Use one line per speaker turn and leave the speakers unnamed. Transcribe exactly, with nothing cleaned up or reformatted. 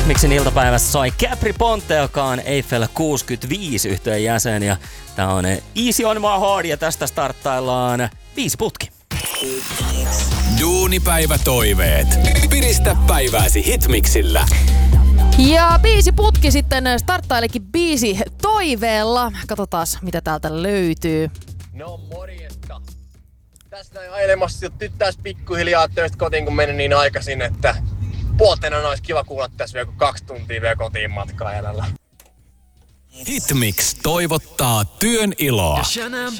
Hitmixin iltapäivässä soi Capri Ponte, joka on Eiffel kuusikymmentäviisi yhteen jäsen. Ja tää on Easy on my heart ja tästä starttaillaan viisi putki.
Duunipäivä toiveet. Piristä päivääsi Hitmixillä.
Ja biisi putki sitten starttailikin biisi toiveella. Katsotaan, mitä täältä löytyy.
No morjesta. Tässä näin ailemassa nyt tässä pikkuhiljaa töistä kotiin, kun meni niin aikaisin, että puolteena olisi kiva kuulla tässä vielä kaksi tuntia vielä kotiin matkaa jäljellä.
Hitmix toivottaa työn iloa.